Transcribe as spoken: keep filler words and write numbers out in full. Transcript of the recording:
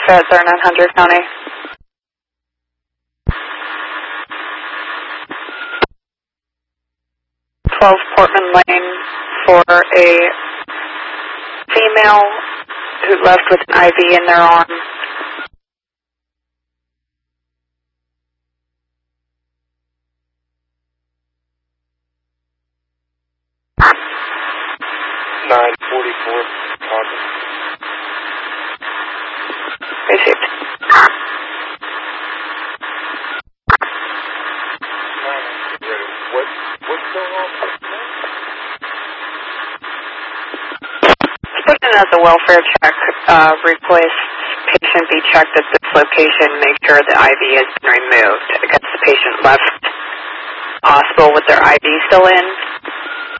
Feds are nine hundred County. twelve Portman Lane for a female who left with an I V in their arm. nine forty-four, Honda. Received. What, what's going on? Put in as a welfare check, uh, replace patient be checked at this location, make sure the I V has been removed. I guess the patient left hospital with their I V still in.